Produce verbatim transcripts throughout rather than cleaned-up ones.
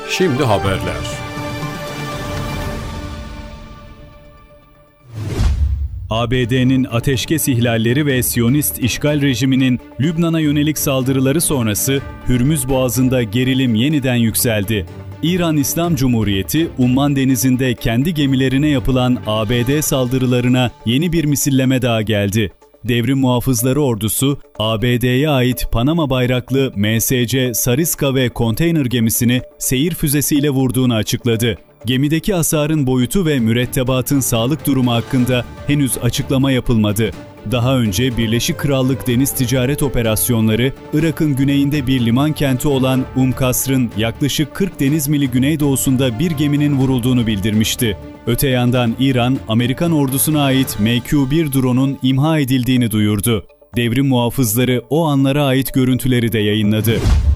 Şimdi haberler. A B D'nin ateşkes ihlalleri ve Siyonist işgal rejiminin Lübnan'a yönelik saldırıları sonrası Hürmüz Boğazı'nda gerilim yeniden yükseldi. İran İslam Cumhuriyeti, Umman Denizi'nde kendi gemilerine yapılan A B D saldırılarına yeni bir misilleme daha geldi. Devrim Muhafızları Ordusu, A B D'ye ait Panama bayraklı M S C Sariska ve konteyner gemisini seyir füzesiyle vurduğunu açıkladı. Gemideki hasarın boyutu ve mürettebatın sağlık durumu hakkında henüz açıklama yapılmadı. Daha önce Birleşik Krallık Deniz Ticaret Operasyonları, Irak'ın güneyinde bir liman kenti olan Umm Kasr'ın yaklaşık kırk deniz mili güneydoğusunda bir geminin vurulduğunu bildirmişti. Öte yandan İran, Amerikan ordusuna ait M Q bir drone'un imha edildiğini duyurdu. Devrim muhafızları o anlara ait görüntüleri de yayınladı.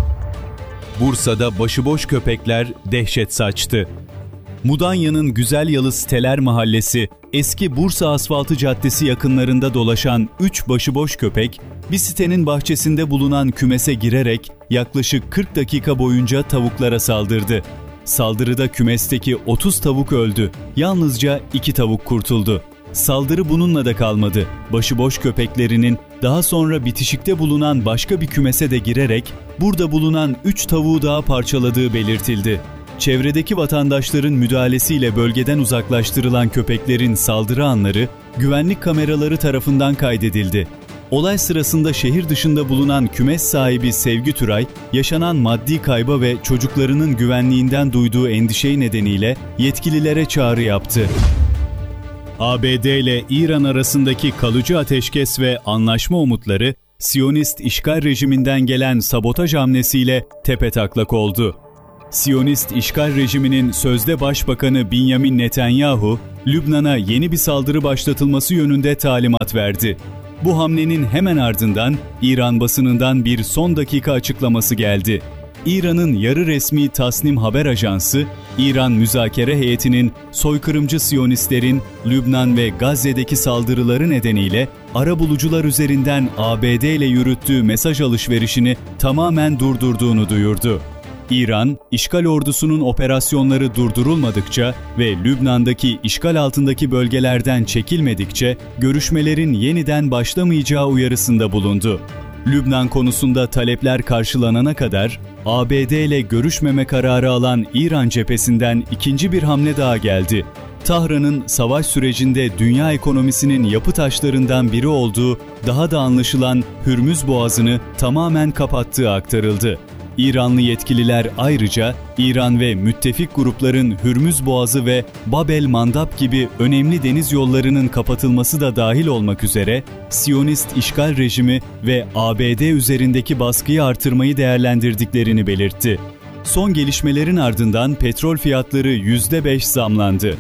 Bursa'da başıboş köpekler dehşet saçtı. Mudanya'nın Güzelyalı Siteler Mahallesi, eski Bursa Asfaltı Caddesi yakınlarında dolaşan üç başıboş köpek, bir sitenin bahçesinde bulunan kümese girerek yaklaşık kırk dakika boyunca tavuklara saldırdı. Saldırıda kümesteki otuz tavuk öldü, yalnızca iki tavuk kurtuldu. Saldırı bununla da kalmadı. Başıboş köpeklerinin daha sonra bitişikte bulunan başka bir kümese de girerek burada bulunan üç tavuğu daha parçaladığı belirtildi. Çevredeki vatandaşların müdahalesiyle bölgeden uzaklaştırılan köpeklerin saldırı anları güvenlik kameraları tarafından kaydedildi. Olay sırasında şehir dışında bulunan kümes sahibi Sevgi Türay, yaşanan maddi kayba ve çocuklarının güvenliğinden duyduğu endişe nedeniyle yetkililere çağrı yaptı. A B D ile İran arasındaki kalıcı ateşkes ve anlaşma umutları, Siyonist işgal rejiminden gelen sabotaj hamlesiyle tepetaklak oldu. Siyonist işgal rejiminin sözde başbakanı Benjamin Netanyahu, Lübnan'a yeni bir saldırı başlatılması yönünde talimat verdi. Bu hamlenin hemen ardından İran basınından bir son dakika açıklaması geldi. İran'ın yarı resmi Tasnim haber ajansı, İran müzakere heyetinin soykırımcı Siyonistlerin Lübnan ve Gazze'deki saldırıları nedeniyle arabulucular üzerinden A B D ile yürüttüğü mesaj alışverişini tamamen durdurduğunu duyurdu. İran, işgal ordusunun operasyonları durdurulmadıkça ve Lübnan'daki işgal altındaki bölgelerden çekilmedikçe görüşmelerin yeniden başlamayacağı uyarısında bulundu. Lübnan konusunda talepler karşılanana kadar A B D ile görüşmeme kararı alan İran cephesinden ikinci bir hamle daha geldi. Tahran'ın savaş sürecinde dünya ekonomisinin yapı taşlarından biri olduğu daha da anlaşılan Hürmüz Boğazı'nı tamamen kapattığı aktarıldı. İranlı yetkililer ayrıca İran ve müttefik grupların Hürmüz Boğazı ve Bab el-Mandab gibi önemli deniz yollarının kapatılması da dahil olmak üzere Siyonist işgal rejimi ve A B D üzerindeki baskıyı artırmayı değerlendirdiklerini belirtti. Son gelişmelerin ardından petrol fiyatları yüzde beş zamlandı.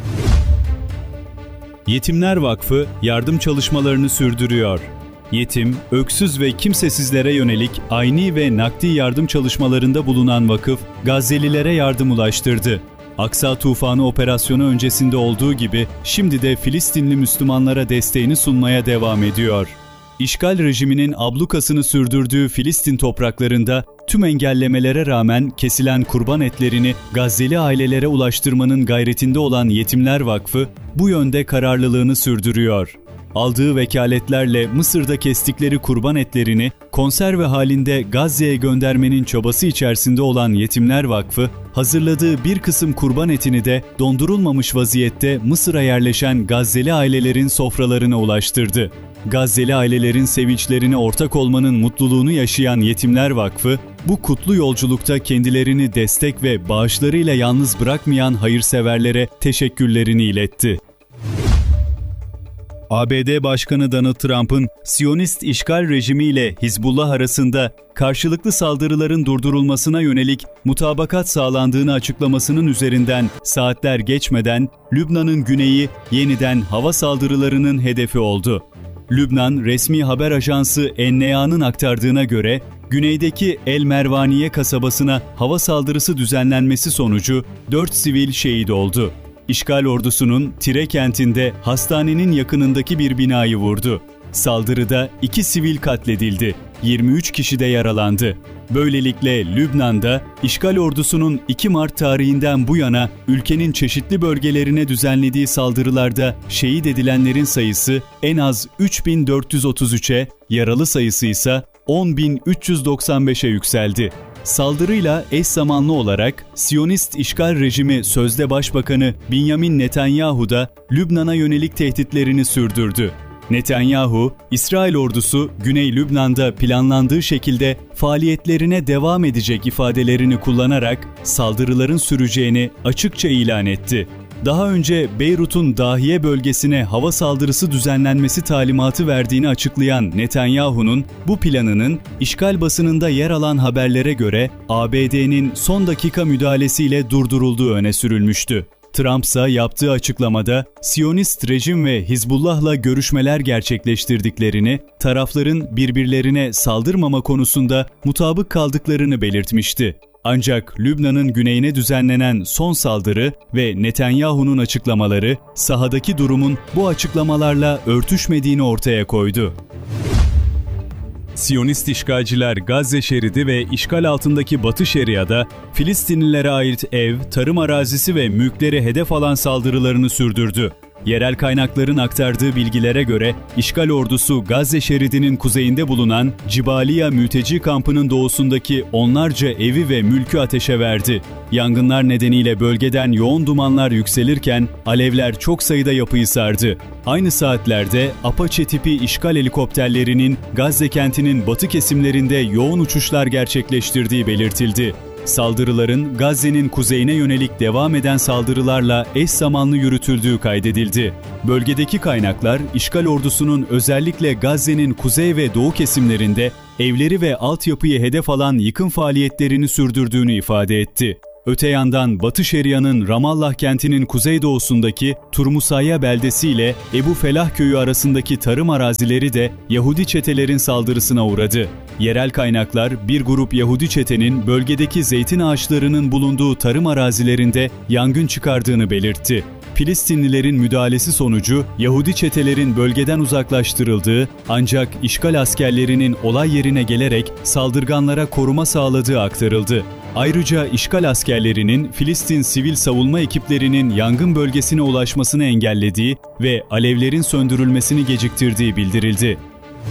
Yetimler Vakfı yardım çalışmalarını sürdürüyor. Yetim, öksüz ve kimsesizlere yönelik ayni ve nakdi yardım çalışmalarında bulunan vakıf, Gazze'lilere yardım ulaştırdı. Aksa Tufanı operasyonu öncesinde olduğu gibi şimdi de Filistinli Müslümanlara desteğini sunmaya devam ediyor. İşgal rejiminin ablukasını sürdürdüğü Filistin topraklarında tüm engellemelere rağmen kesilen kurban etlerini Gazze'li ailelere ulaştırmanın gayretinde olan Yetimler Vakfı bu yönde kararlılığını sürdürüyor. Aldığı vekaletlerle Mısır'da kestikleri kurban etlerini konserve halinde Gazze'ye göndermenin çabası içerisinde olan Yetimler Vakfı, hazırladığı bir kısım kurban etini de dondurulmamış vaziyette Mısır'a yerleşen Gazze'li ailelerin sofralarına ulaştırdı. Gazze'li ailelerin sevinçlerine ortak olmanın mutluluğunu yaşayan Yetimler Vakfı, bu kutlu yolculukta kendilerini destek ve bağışlarıyla yalnız bırakmayan hayırseverlere teşekkürlerini iletti. A B D Başkanı Donald Trump'ın Siyonist işgal rejimi ile Hizbullah arasında karşılıklı saldırıların durdurulmasına yönelik mutabakat sağlandığını açıklamasının üzerinden saatler geçmeden Lübnan'ın güneyi yeniden hava saldırılarının hedefi oldu. Lübnan resmi haber ajansı N N A'nın aktardığına göre güneydeki El Mervaniye kasabasına hava saldırısı düzenlenmesi sonucu dört sivil şehit oldu. İşgal ordusunun Tire kentinde hastanenin yakınındaki bir binayı vurdu. Saldırıda iki sivil katledildi. yirmi üç kişi de yaralandı. Böylelikle Lübnan'da işgal ordusunun iki Mart tarihinden bu yana ülkenin çeşitli bölgelerine düzenlediği saldırılarda şehit edilenlerin sayısı en az üç bin dört yüz otuz üçe, yaralı sayısı ise on bin üç yüz doksan beşe yükseldi. Saldırıyla eş zamanlı olarak Siyonist işgal rejimi sözde Başbakanı Benjamin Netanyahu da Lübnan'a yönelik tehditlerini sürdürdü. Netanyahu, İsrail ordusu Güney Lübnan'da planlandığı şekilde faaliyetlerine devam edecek ifadelerini kullanarak saldırıların süreceğini açıkça ilan etti. Daha önce Beyrut'un Dahiye bölgesine hava saldırısı düzenlenmesi talimatı verdiğini açıklayan Netanyahu'nun bu planının işgal basınında yer alan haberlere göre A B D'nin son dakika müdahalesiyle durdurulduğu öne sürülmüştü. Trump ise yaptığı açıklamada Siyonist rejim ve Hizbullah'la görüşmeler gerçekleştirdiklerini, tarafların birbirlerine saldırmama konusunda mutabık kaldıklarını belirtmişti. Ancak Lübnan'ın güneyine düzenlenen son saldırı ve Netanyahu'nun açıklamaları sahadaki durumun bu açıklamalarla örtüşmediğini ortaya koydu. Siyonist işgalciler Gazze şeridi ve işgal altındaki Batı Şeria'da Filistinlilere ait ev, tarım arazisi ve mülkleri hedef alan saldırılarını sürdürdü. Yerel kaynakların aktardığı bilgilere göre işgal ordusu Gazze şeridinin kuzeyinde bulunan Cibaliya mülteci kampının doğusundaki onlarca evi ve mülkü ateşe verdi. Yangınlar nedeniyle bölgeden yoğun dumanlar yükselirken alevler çok sayıda yapıyı sardı. Aynı saatlerde Apache tipi işgal helikopterlerinin Gazze kentinin batı kesimlerinde yoğun uçuşlar gerçekleştirdiği belirtildi. Saldırıların Gazze'nin kuzeyine yönelik devam eden saldırılarla eş zamanlı yürütüldüğü kaydedildi. Bölgedeki kaynaklar, işgal ordusunun özellikle Gazze'nin kuzey ve doğu kesimlerinde evleri ve altyapıyı hedef alan yıkım faaliyetlerini sürdürdüğünü ifade etti. Öte yandan Batı Şeria'nın Ramallah kentinin kuzeydoğusundaki Turmusaya beldesi ile Ebu Felah köyü arasındaki tarım arazileri de Yahudi çetelerin saldırısına uğradı. Yerel kaynaklar bir grup Yahudi çetenin bölgedeki zeytin ağaçlarının bulunduğu tarım arazilerinde yangın çıkardığını belirtti. Filistinlilerin müdahalesi sonucu Yahudi çetelerin bölgeden uzaklaştırıldığı ancak işgal askerlerinin olay yerine gelerek saldırganlara koruma sağladığı aktarıldı. Ayrıca işgal askerlerinin Filistin sivil savunma ekiplerinin yangın bölgesine ulaşmasını engellediği ve alevlerin söndürülmesini geciktirdiği bildirildi.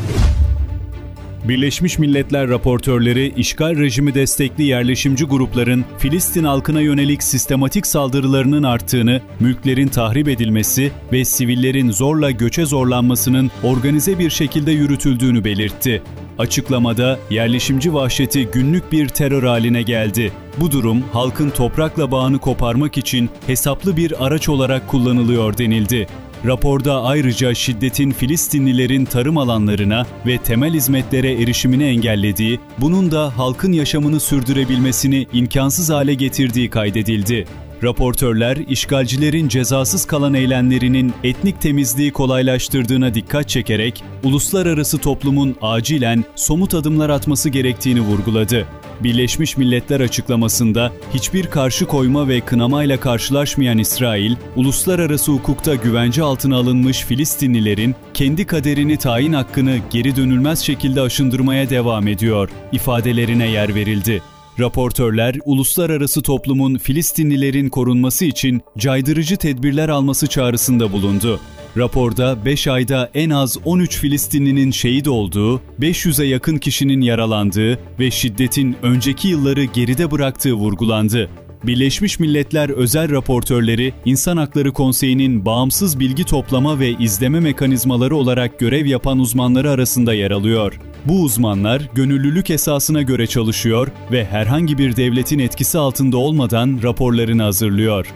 Birleşmiş Milletler raportörleri işgal rejimi destekli yerleşimci grupların Filistin halkına yönelik sistematik saldırılarının arttığını, mülklerin tahrip edilmesi ve sivillerin zorla göçe zorlanmasının organize bir şekilde yürütüldüğünü belirtti. Açıklamada yerleşimci vahşeti günlük bir terör haline geldi. Bu durum halkın toprakla bağını koparmak için hesaplı bir araç olarak kullanılıyor denildi. Raporda ayrıca şiddetin Filistinlilerin tarım alanlarına ve temel hizmetlere erişimini engellediği, bunun da halkın yaşamını sürdürebilmesini imkansız hale getirdiği kaydedildi. Raportörler, işgalcilerin cezasız kalan eylemlerinin etnik temizliği kolaylaştırdığına dikkat çekerek, uluslararası toplumun acilen somut adımlar atması gerektiğini vurguladı. Birleşmiş Milletler açıklamasında hiçbir karşı koyma ve kınamayla karşılaşmayan İsrail, uluslararası hukukta güvence altına alınmış Filistinlilerin kendi kaderini tayin hakkını geri dönülmez şekilde aşındırmaya devam ediyor ifadelerine yer verildi. Raportörler, uluslararası toplumun Filistinlilerin korunması için caydırıcı tedbirler alması çağrısında bulundu. Raporda beş ayda en az on üç Filistinlinin şehit olduğu, beş yüze yakın kişinin yaralandığı ve şiddetin önceki yılları geride bıraktığı vurgulandı. Birleşmiş Milletler özel raportörleri, İnsan Hakları Konseyi'nin bağımsız bilgi toplama ve izleme mekanizmaları olarak görev yapan uzmanları arasında yer alıyor. Bu uzmanlar gönüllülük esasına göre çalışıyor ve herhangi bir devletin etkisi altında olmadan raporlarını hazırlıyor.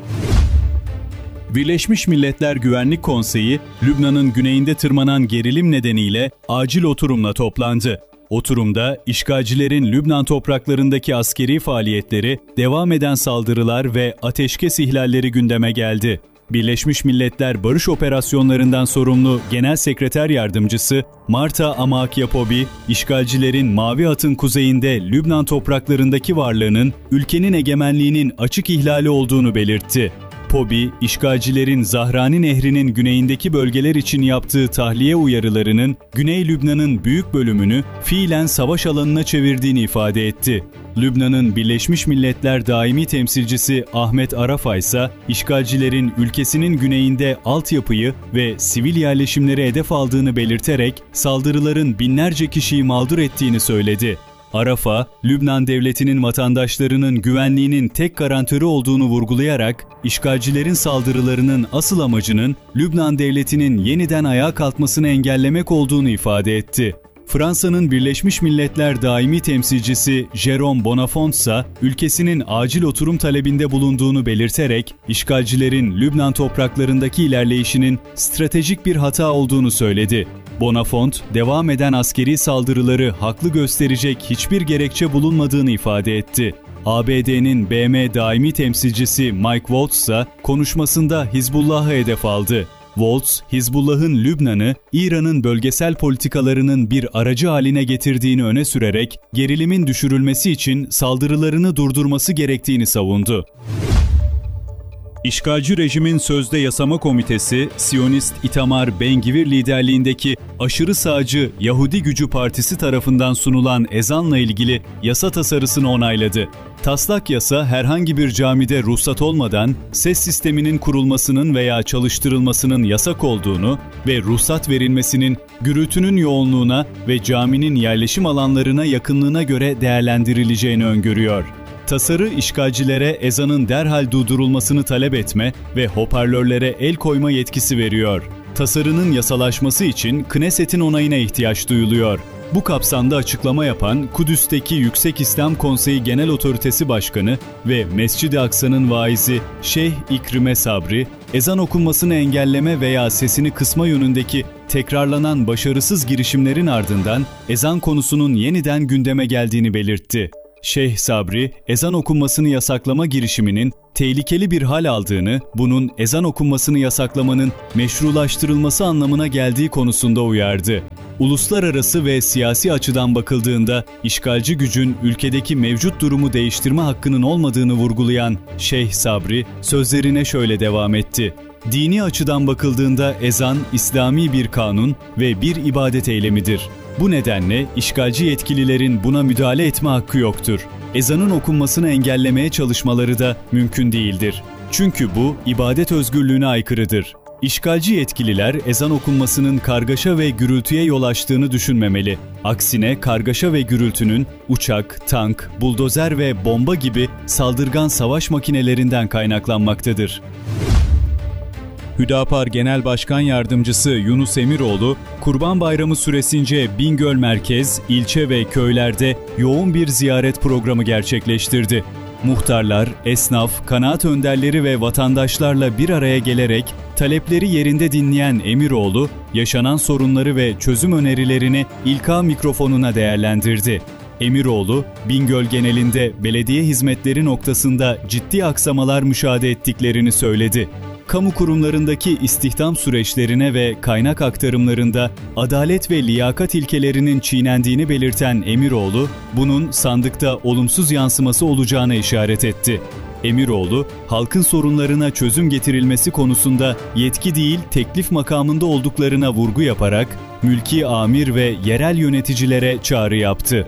Birleşmiş Milletler Güvenlik Konseyi, Lübnan'ın güneyinde tırmanan gerilim nedeniyle acil oturumla toplandı. Oturumda işgalcilerin Lübnan topraklarındaki askeri faaliyetleri, devam eden saldırılar ve ateşkes ihlalleri gündeme geldi. Birleşmiş Milletler Barış Operasyonlarından sorumlu Genel Sekreter Yardımcısı Marta Amakyapobi, işgalcilerin Mavi Hat'ın kuzeyinde Lübnan topraklarındaki varlığının ülkenin egemenliğinin açık ihlali olduğunu belirtti. Pobi, işgalcilerin Zahrani Nehri'nin güneyindeki bölgeler için yaptığı tahliye uyarılarının Güney Lübnan'ın büyük bölümünü fiilen savaş alanına çevirdiğini ifade etti. Lübnan'ın Birleşmiş Milletler Daimi Temsilcisi Ahmet Arafat ise işgalcilerin ülkesinin güneyinde altyapıyı ve sivil yerleşimleri hedef aldığını belirterek saldırıların binlerce kişiyi mağdur ettiğini söyledi. Arafat, Lübnan devletinin vatandaşlarının güvenliğinin tek garantörü olduğunu vurgulayarak, işgalcilerin saldırılarının asıl amacının Lübnan devletinin yeniden ayağa kalkmasını engellemek olduğunu ifade etti. Fransa'nın Birleşmiş Milletler Daimi Temsilcisi Jérôme Bonafont ise ülkesinin acil oturum talebinde bulunduğunu belirterek, işgalcilerin Lübnan topraklarındaki ilerleyişinin stratejik bir hata olduğunu söyledi. Bonafont, devam eden askeri saldırıları haklı gösterecek hiçbir gerekçe bulunmadığını ifade etti. A B D'nin B M daimi temsilcisi Mike Waltz ise konuşmasında Hizbullah'ı hedef aldı. Waltz, Hizbullah'ın Lübnan'ı İran'ın bölgesel politikalarının bir aracı haline getirdiğini öne sürerek gerilimin düşürülmesi için saldırılarını durdurması gerektiğini savundu. İşgalci rejimin sözde yasama komitesi, Siyonist Itamar Ben-Gvir liderliğindeki aşırı sağcı Yahudi Gücü Partisi tarafından sunulan ezanla ilgili yasa tasarısını onayladı. Taslak yasa herhangi bir camide ruhsat olmadan ses sisteminin kurulmasının veya çalıştırılmasının yasak olduğunu ve ruhsat verilmesinin gürültünün yoğunluğuna ve caminin yerleşim alanlarına yakınlığına göre değerlendirileceğini öngörüyor. Tasarı işgalcilere ezanın derhal durdurulmasını talep etme ve hoparlörlere el koyma yetkisi veriyor. Tasarının yasalaşması için Knesset'in onayına ihtiyaç duyuluyor. Bu kapsamda açıklama yapan Kudüs'teki Yüksek İslam Konseyi Genel Otoritesi Başkanı ve Mescid-i Aksa'nın vaizi Şeyh İkrime Sabri, ezan okunmasını engelleme veya sesini kısma yönündeki tekrarlanan başarısız girişimlerin ardından ezan konusunun yeniden gündeme geldiğini belirtti. Şeyh Sabri, ezan okunmasını yasaklama girişiminin tehlikeli bir hal aldığını, bunun ezan okunmasını yasaklamanın meşrulaştırılması anlamına geldiği konusunda uyardı. Uluslararası ve siyasi açıdan bakıldığında işgalci gücün ülkedeki mevcut durumu değiştirme hakkının olmadığını vurgulayan Şeyh Sabri, sözlerine şöyle devam etti. Dini açıdan bakıldığında ezan, İslami bir kanun ve bir ibadet eylemidir. Bu nedenle işgalci yetkililerin buna müdahale etme hakkı yoktur. Ezanın okunmasını engellemeye çalışmaları da mümkün değildir. Çünkü bu ibadet özgürlüğüne aykırıdır. İşgalci yetkililer ezan okunmasının kargaşa ve gürültüye yol açtığını düşünmemeli. Aksine kargaşa ve gürültünün uçak, tank, buldozer ve bomba gibi saldırgan savaş makinelerinden kaynaklanmaktadır. Hüdapar Genel Başkan Yardımcısı Yunus Emiroğlu, Kurban Bayramı süresince Bingöl merkez, ilçe ve köylerde yoğun bir ziyaret programı gerçekleştirdi. Muhtarlar, esnaf, kanaat önderleri ve vatandaşlarla bir araya gelerek talepleri yerinde dinleyen Emiroğlu, yaşanan sorunları ve çözüm önerilerini İlka mikrofonuna değerlendirdi. Emiroğlu, Bingöl genelinde belediye hizmetleri noktasında ciddi aksamalar müşahede ettiklerini söyledi. Kamu kurumlarındaki istihdam süreçlerine ve kaynak aktarımlarında adalet ve liyakat ilkelerinin çiğnendiğini belirten Emiroğlu, bunun sandıkta olumsuz yansıması olacağına işaret etti. Emiroğlu, halkın sorunlarına çözüm getirilmesi konusunda yetki değil teklif makamında olduklarına vurgu yaparak, mülki amir ve yerel yöneticilere çağrı yaptı.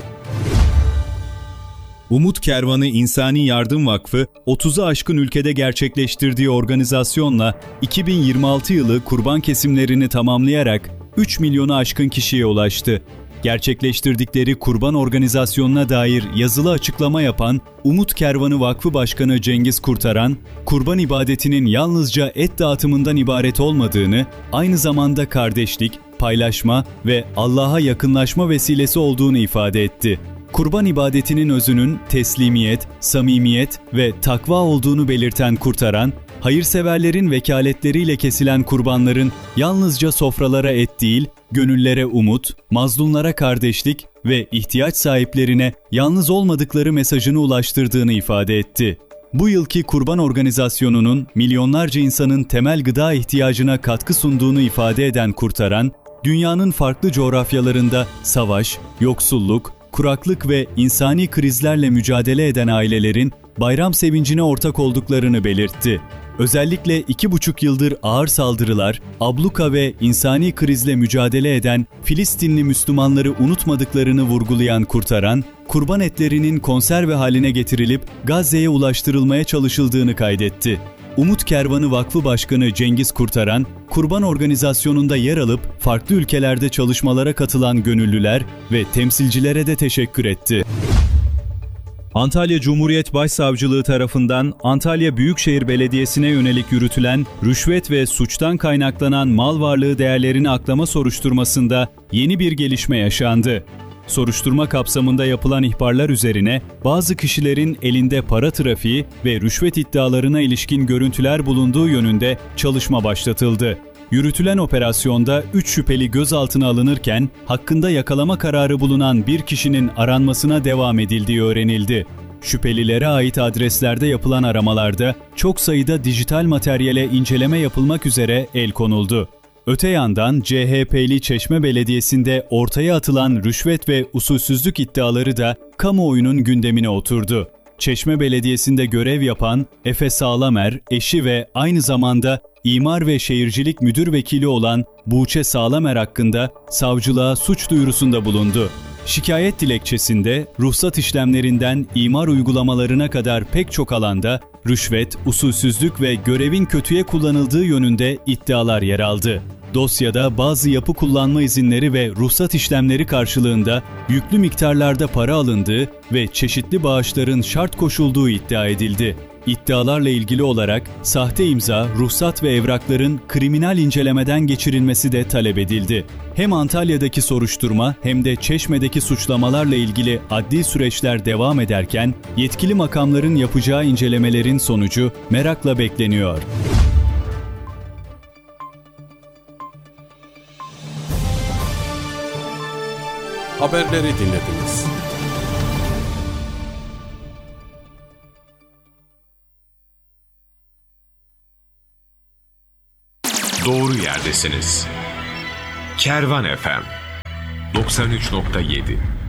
Umut Kervanı İnsani Yardım Vakfı, otuzu aşkın ülkede gerçekleştirdiği organizasyonla iki bin yirmi altı yılı kurban kesimlerini tamamlayarak üç milyonu aşkın kişiye ulaştı. Gerçekleştirdikleri kurban organizasyonuna dair yazılı açıklama yapan Umut Kervanı Vakfı Başkanı Cengiz Kurtaran, kurban ibadetinin yalnızca et dağıtımından ibaret olmadığını, aynı zamanda kardeşlik, paylaşma ve Allah'a yakınlaşma vesilesi olduğunu ifade etti. Kurban ibadetinin özünün teslimiyet, samimiyet ve takva olduğunu belirten Kurtaran, hayırseverlerin vekaletleriyle kesilen kurbanların yalnızca sofralara et değil, gönüllere umut, mazlumlara kardeşlik ve ihtiyaç sahiplerine yalnız olmadıkları mesajını ulaştırdığını ifade etti. Bu yılki kurban organizasyonunun milyonlarca insanın temel gıda ihtiyacına katkı sunduğunu ifade eden Kurtaran, dünyanın farklı coğrafyalarında savaş, yoksulluk, kuraklık ve insani krizlerle mücadele eden ailelerin bayram sevincine ortak olduklarını belirtti. Özellikle iki buçuk yıldır ağır saldırılar, abluka ve insani krizle mücadele eden Filistinli Müslümanları unutmadıklarını vurgulayan Kurtaran, kurban etlerinin konserve haline getirilip Gazze'ye ulaştırılmaya çalışıldığını kaydetti. Umut Kervanı Vakfı Başkanı Cengiz Kurtaran, kurban organizasyonunda yer alıp farklı ülkelerde çalışmalara katılan gönüllüler ve temsilcilere de teşekkür etti. Antalya Cumhuriyet Başsavcılığı tarafından Antalya Büyükşehir Belediyesi'ne yönelik yürütülen rüşvet ve suçtan kaynaklanan mal varlığı değerlerini aklama soruşturmasında yeni bir gelişme yaşandı. Soruşturma kapsamında yapılan ihbarlar üzerine bazı kişilerin elinde para trafiği ve rüşvet iddialarına ilişkin görüntüler bulunduğu yönünde çalışma başlatıldı. Yürütülen operasyonda üç şüpheli gözaltına alınırken hakkında yakalama kararı bulunan bir kişinin aranmasına devam edildiği öğrenildi. Şüphelilere ait adreslerde yapılan aramalarda çok sayıda dijital materyale inceleme yapılmak üzere el konuldu. Öte yandan C H P'li Çeşme Belediyesi'nde ortaya atılan rüşvet ve usulsüzlük iddiaları da kamuoyunun gündemine oturdu. Çeşme Belediyesi'nde görev yapan Efe Sağlamer, eşi ve aynı zamanda İmar ve Şehircilik Müdür Vekili olan Buğçe Sağlamer hakkında savcılığa suç duyurusunda bulundu. Şikayet dilekçesinde ruhsat işlemlerinden imar uygulamalarına kadar pek çok alanda rüşvet, usulsüzlük ve görevin kötüye kullanıldığı yönünde iddialar yer aldı. Dosyada bazı yapı kullanma izinleri ve ruhsat işlemleri karşılığında yüklü miktarlarda para alındığı ve çeşitli bağışların şart koşulduğu iddia edildi. İddialarla ilgili olarak sahte imza, ruhsat ve evrakların kriminal incelemeden geçirilmesi de talep edildi. Hem Antalya'daki soruşturma hem de Çeşme'deki suçlamalarla ilgili adli süreçler devam ederken yetkili makamların yapacağı incelemelerin sonucu merakla bekleniyor. Haberleri dinlediniz. Doğru yerdesiniz. Kervan F M doksan üç nokta yedi